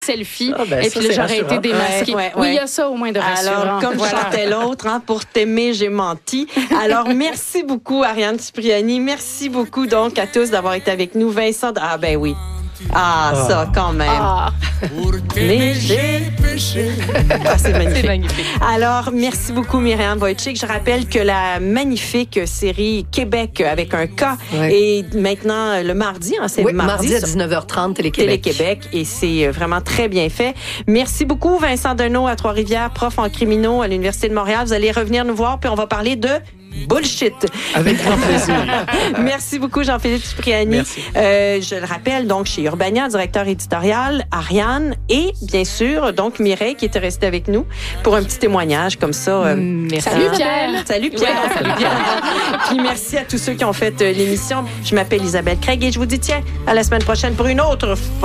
selfie. Ah, ben et ça, puis là, c'est j'aurais été rassurant. démasquée. Ouais. Oui, il y a ça au moins de rassurant. Alors, comme chantait l'autre, pour t'aimer, j'ai menti. Alors, merci beaucoup, Ariane Cipriani. Merci beaucoup, donc, à tous d'avoir été avec nous. Vincent, ben oui. Ça, quand même. Mais j'ai péché. C'est magnifique. C'est magnifique. Alors, merci beaucoup, Myriam Wojcik. Je rappelle que la magnifique série Québec avec un K est maintenant le mardi. C'est mardi à 19h30, Télé-Québec. Télé-Québec, et c'est vraiment très bien fait. Merci beaucoup, Vincent Deneau à Trois-Rivières, prof en criminaux à l'Université de Montréal. Vous allez revenir nous voir, puis on va parler de bullshit. Avec grand plaisir. Merci beaucoup, Jean-Philippe Cipriani. Merci. Je le rappelle, donc, chez Urbania, directeur éditorial, Ariane, et bien sûr, donc, Mireille, qui était restée avec nous pour un petit témoignage comme ça. Merci. Salut, Pierre. Salut, Pierre. Salut, Pierre. Puis merci à tous ceux qui ont fait l'émission. Je m'appelle Isabelle Craig et je vous dis, tiens, à la semaine prochaine pour une autre